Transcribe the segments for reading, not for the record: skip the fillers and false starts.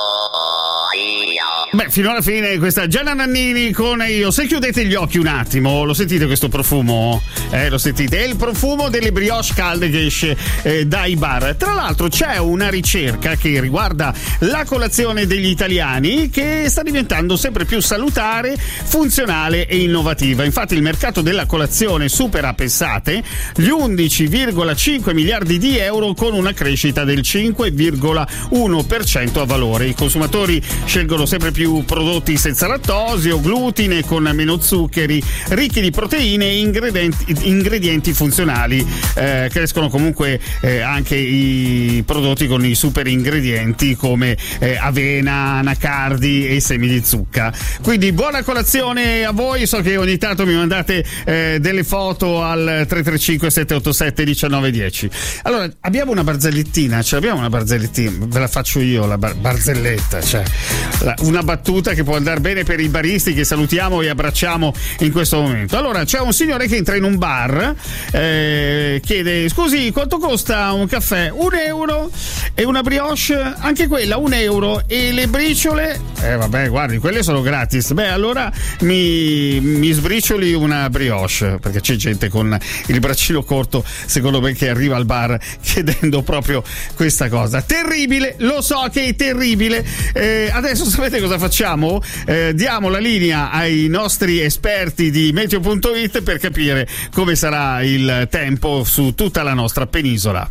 Beh, fino alla fine questa Gianna Nannini con Io. Se chiudete gli occhi un attimo, lo sentite questo profumo? Lo sentite? È il profumo delle brioche calde che esce dai bar. Tra l'altro c'è una ricerca che riguarda la colazione degli italiani che sta diventando sempre più salutare, funzionale e innovativa. Infatti il mercato della colazione supera, pensate, gli 11,5 miliardi di euro con una crescita del 5,1% a valore. I consumatori scelgono sempre più prodotti senza lattosio, glutine, con meno zuccheri, ricchi di proteine e ingredienti funzionali. Crescono comunque anche i prodotti con i super ingredienti come avena, anacardi e semi di zucca. Quindi buona colazione a voi. So che ogni tanto mi mandate delle foto al 335 787 1910. Allora, abbiamo una barzellettina, ve la faccio io la barzelletta, cioè una battuta che può andare bene per i baristi che salutiamo e abbracciamo in questo momento. Allora, c'è un signore che entra in un bar, chiede: scusi, quanto costa un caffè? €1 e una brioche, anche quella €1, e le briciole? Vabbè, guardi, quelle sono gratis. Beh, allora mi sbricioli una brioche, perché c'è gente con il braccino corto, secondo me, che arriva al bar chiedendo proprio questa cosa. Terribile, lo so che è terribile. Adesso sapete cosa facciamo? Diamo la linea ai nostri esperti di Meteo.it per capire come sarà il tempo su tutta la nostra penisola.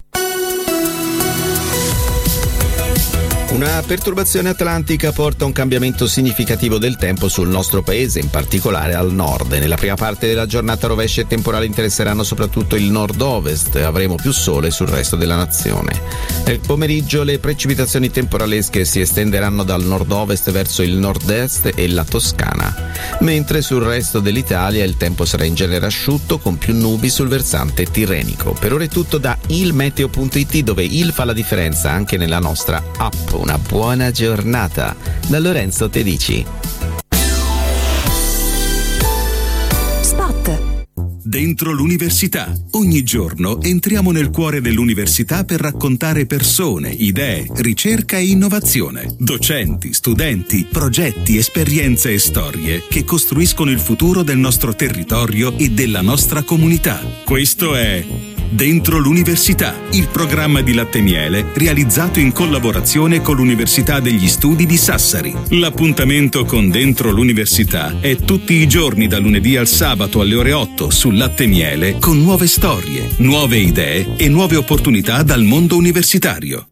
Una perturbazione atlantica porta a un cambiamento significativo del tempo sul nostro paese, in particolare al nord. Nella prima parte della giornata rovesci e temporali interesseranno soprattutto il nord-ovest, avremo più sole sul resto della nazione. Nel pomeriggio le precipitazioni temporalesche si estenderanno dal nord-ovest verso il nord-est e la Toscana, mentre sul resto dell'Italia il tempo sarà in genere asciutto con più nubi sul versante tirrenico. Per ora è tutto da ilmeteo.it, dove il fa la differenza anche nella nostra app. Una buona giornata da Lorenzo Tedici. Spot. Dentro l'università. Ogni giorno entriamo nel cuore dell'università per raccontare persone, idee, ricerca e innovazione. Docenti, studenti, progetti, esperienze e storie che costruiscono il futuro del nostro territorio e della nostra comunità. Questo è Dentro l'università, il programma di Latte Miele realizzato in collaborazione con l'Università degli Studi di Sassari. L'appuntamento con Dentro l'università è tutti i giorni da lunedì al sabato alle ore 8 su Latte Miele, con nuove storie, nuove idee e nuove opportunità dal mondo universitario.